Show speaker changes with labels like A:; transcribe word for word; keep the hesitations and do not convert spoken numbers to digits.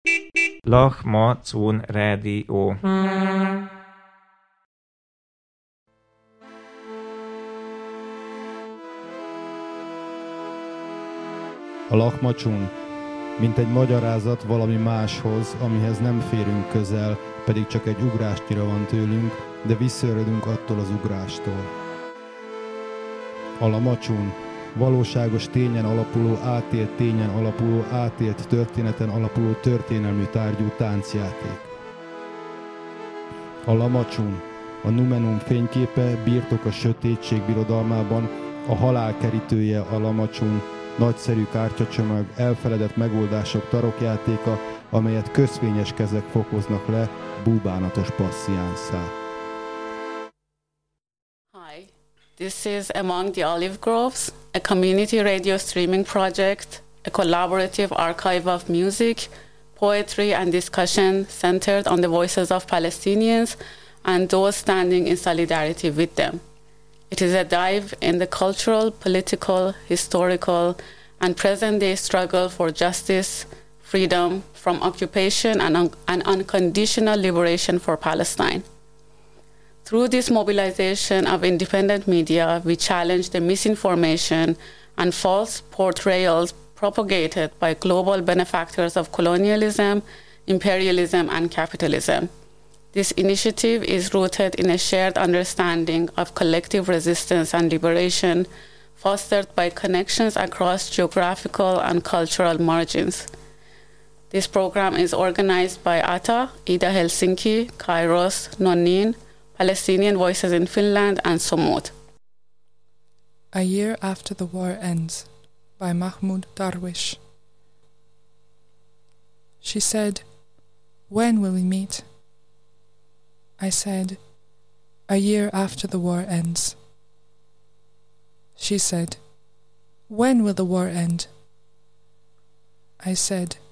A: Lahmacun Rádió.
B: A Lahmacun, mint egy magyarázat valami máshoz, amihez nem férünk közel, pedig csak egy ugrásnyira van tőlünk, de visszajördünk attól az ugrástól. A Lahmacun, valóságos tényen alapuló, átélt tényen alapuló, átélt történeten alapuló történelmű tárgyú táncjáték. A Lahmacun, a Numenum fényképe, birtok a sötétség birodalmában, a halál kerítője a Lahmacun, nagyszerű kártyacsomag, elfeledett megoldások tarokjátéka, amelyet köszvényes kezek fokoznak le búbánatos passziánszá.
C: Hi, this is Among the Olive Groves, a community radio streaming project, a collaborative archive of music, poetry and discussion centered on the voices of Palestinians and those standing in solidarity with them. It is a dive in the cultural, political, historical, and present-day struggle for justice, freedom from occupation, and, un- and unconditional liberation for Palestine. Through this mobilization of independent media, we challenge the misinformation and false portrayals propagated by global benefactors of colonialism, imperialism, and capitalism. This initiative is rooted in a shared understanding of collective resistance and liberation, fostered by connections across geographical and cultural margins. This program is organized by A T A, Ida Helsinki, Kairos, Nonin, Palestinian Voices in Finland, and Somod.
D: A Year After the War Ends, by Mahmoud Darwish. She said, "When will we meet?" I said, "A year after the war ends." She said, "When will the war end?" I said,